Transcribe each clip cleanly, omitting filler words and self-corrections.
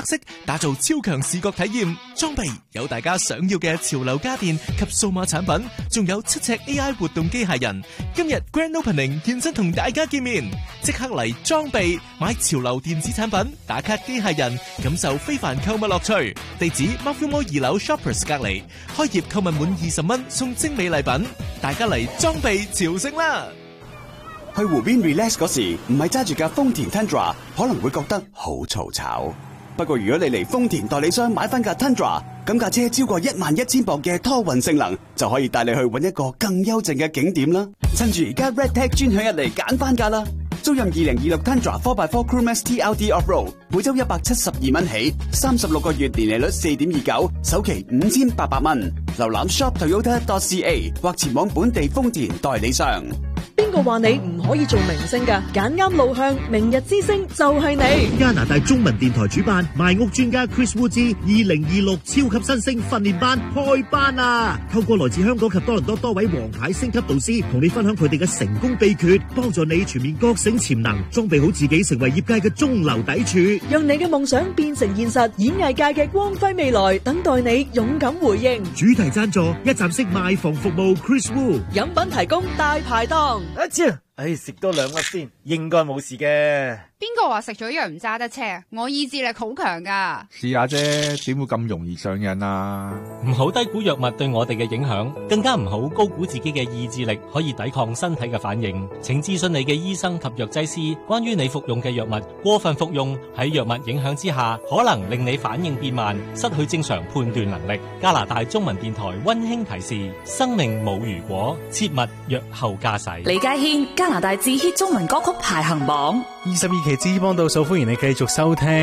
色，打造超強視覺體驗。裝備有大家想要嘅潮流家電及數碼產品，仲有7尺 AI 活動機械人。今日 Grand Opening 現身同大家見面，即刻嚟裝備買潮流電子產品，打卡機械人，感受非凡購物樂趣。地址 Marvel Mall 2樓 Shoppers 隔離，開業購物滿20蚊送精美禮品，大家嚟裝備朝聖啦！ 去湖邊 relax 嗰時，唔係揸住架豐田 Tundra， 可能會覺得好嘈吵。不過如果你嚟豐田代理商買翻架 Tundra， 咁架車超過11000磅嘅拖運性能，就可以帶你去搵一個更幽靜嘅景點啦。趁住而家 Red Tag 專享日嚟揀翻架啦！租任2026 Tundra 4x4 Crewmax TLD Off-Road， 每周172蚊起，36個月年利率4.29%，首期5800蚊。瀏覽 shoptoyota.ca 或前往本地豐田代理商。 邊個話你唔可以做明星㗎？揀啱路向，明日之星就係你。 加拿大中文電台主辦賣屋專家 Chris Wu 之2026超級新星訓練班開班啦！透過來自香港及多倫多多位王牌星級導師，同你分享佢哋嘅成功秘訣，幫助你全面覺醒潛能，裝備好自己，成為業界嘅中流砥柱， 讓你嘅夢想變成現實。演藝界嘅光輝未來，等待你勇敢回應。 主題贊助一站式賣房服務 Chris Wu， 飲品提供大排檔。 食多2粒先，應該冇事嘅。 邊個話食咗藥唔揸得車？我意志力好強噶。 試下啫，點會咁容易上癮啊？ 唔好低估藥物對我哋嘅影響，更加唔好高估自己嘅意志力可以抵抗身體嘅反應。請諮詢你嘅醫生及藥劑師，關於你服用嘅藥物。過分服用喺藥物影響之下，可能令你反應變慢，失去正常判斷能力。加拿大中文電台溫馨提示：生命冇如果，切勿藥後駕駛。 李家軒，加拿大至 hit 中文歌曲排行榜 22期至幫倒數，歡迎你繼續收聽。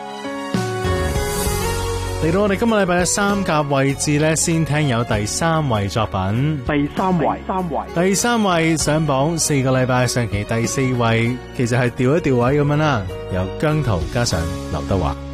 嚟到我哋今個禮拜嘅3甲位置咧，先聽有第3位作品。第三位上榜4個禮拜，上期第4位，其實係調一調位咁樣啦，由姜濤加上劉德華。